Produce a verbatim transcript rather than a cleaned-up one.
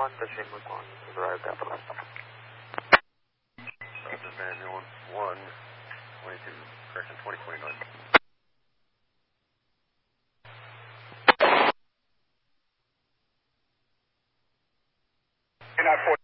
one, touching with one, arrived at the left. This is ambulance one, twenty-two, correction twenty twenty-nine. nine four